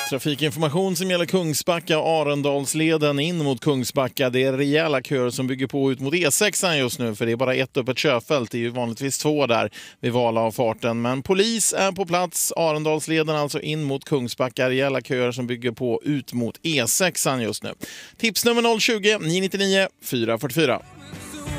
Trafikinformation som gäller Kungsbacka och Arendalsleden in mot Kungsbacka. Det är rejäla köer som bygger på ut mot E6 just nu, för det är bara ett öppet körfält. Det är ju vanligtvis två där vid valavfarten. Men polis är på plats. Arendalsleden alltså in mot Kungsbacka. Rejäla köer som bygger på ut mot E6 just nu. Tipsnummer 020 999 444.